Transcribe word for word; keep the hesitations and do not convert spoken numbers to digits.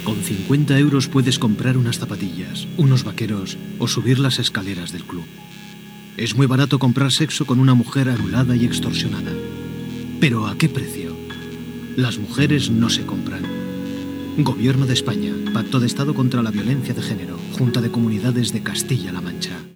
Con cincuenta euros puedes comprar unas zapatillas, unos vaqueros o subir las escaleras del club. Es muy barato comprar sexo con una mujer anulada y extorsionada. ¿Pero a qué precio? Las mujeres no se compran. Gobierno de España, Pacto de Estado contra la Violencia de Género, Junta de Comunidades de Castilla-La Mancha.